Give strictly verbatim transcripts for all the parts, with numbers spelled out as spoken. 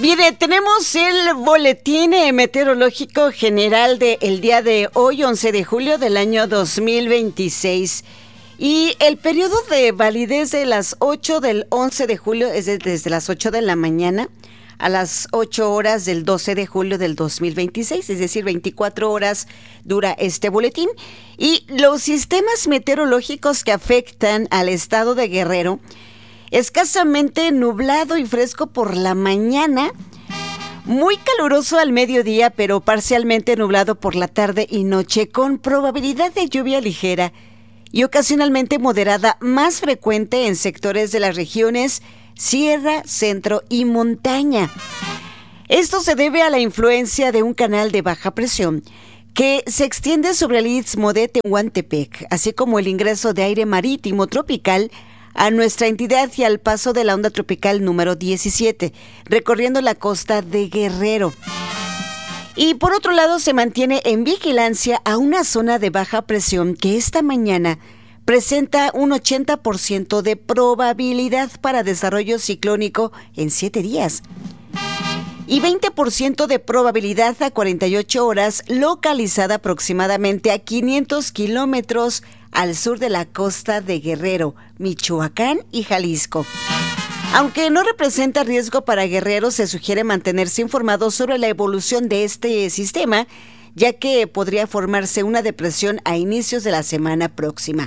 Mire, tenemos el boletín eh, meteorológico general del día de hoy, once de julio del año dos mil veintiséis. Y el periodo de validez de las ocho del once de julio es de- desde las ocho de la mañana a las ocho horas del doce de julio del dos mil veintiséis, es decir, veinticuatro horas dura este boletín. Y los sistemas meteorológicos que afectan al estado de Guerrero: escasamente nublado y fresco por la mañana, muy caluroso al mediodía, pero parcialmente nublado por la tarde y noche, con probabilidad de lluvia ligera y ocasionalmente moderada, más frecuente en sectores de las regiones Sierra, Centro y Montaña. Esto se debe a la influencia de un canal de baja presión que se extiende sobre el istmo de Tehuantepec, así como el ingreso de aire marítimo tropical a nuestra entidad y al paso de la onda tropical número diecisiete, recorriendo la costa de Guerrero. Y por otro lado, se mantiene en vigilancia a una zona de baja presión que esta mañana presenta un ochenta por ciento de probabilidad para desarrollo ciclónico en siete días y veinte por ciento de probabilidad a cuarenta y ocho horas, localizada aproximadamente a quinientos kilómetros al sur de la costa de Guerrero, Michoacán y Jalisco. Aunque no representa riesgo para Guerrero, se sugiere mantenerse informado sobre la evolución de este sistema, ya que podría formarse una depresión a inicios de la semana próxima.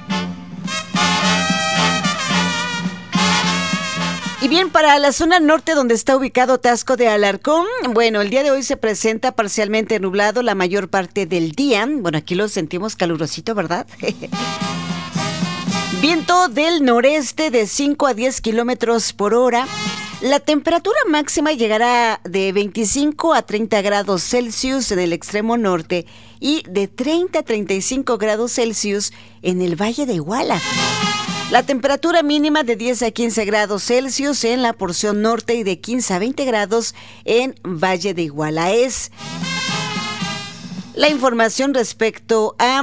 Y bien, para la zona norte, donde está ubicado Taxco de Alarcón, bueno, el día de hoy se presenta parcialmente nublado la mayor parte del día. Bueno, aquí lo sentimos calurosito, ¿verdad? Viento del noreste de cinco a diez kilómetros por hora. La temperatura máxima llegará de veinticinco a treinta grados Celsius en el extremo norte y de treinta a treinta y cinco grados Celsius en el Valle de Iguala. La temperatura mínima de diez a quince grados Celsius en la porción norte y de quince a veinte grados en Valle de Iguala. Es la información respecto a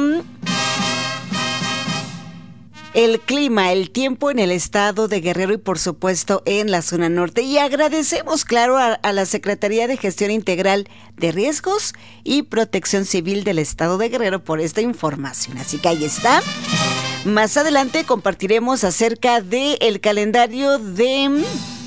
el clima, el tiempo en el estado de Guerrero y por supuesto en la zona norte. Y agradecemos, claro, a, a la Secretaría de Gestión Integral de Riesgos y Protección Civil del estado de Guerrero por esta información. Así que ahí está. Más adelante compartiremos acerca del calendario de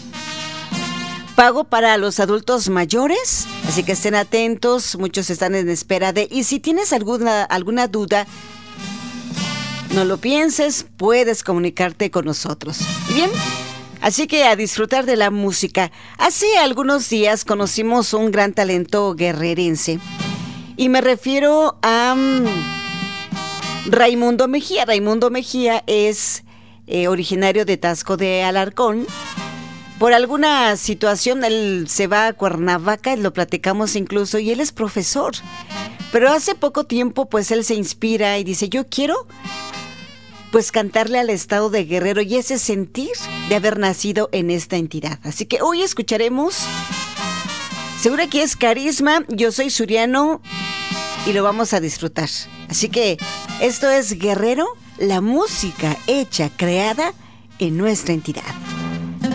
pago para los adultos mayores, así que estén atentos, muchos están en espera de, y si tienes alguna, alguna duda, no lo pienses, puedes comunicarte con nosotros. Bien, así que a disfrutar de la música. Hace algunos días conocimos un gran talento guerrerense y me refiero a um, Raimundo Mejía. Raimundo Mejía es eh, originario de Taxco de Alarcón. Por alguna situación él se va a Cuernavaca, lo platicamos incluso, y él es profesor. Pero hace poco tiempo pues él se inspira y dice, yo quiero pues cantarle al estado de Guerrero y ese sentir de haber nacido en esta entidad. Así que hoy escucharemos, seguro que es Carisma, Yo Soy Suriano, y lo vamos a disfrutar. Así que esto es Guerrero, la música hecha, creada en nuestra entidad.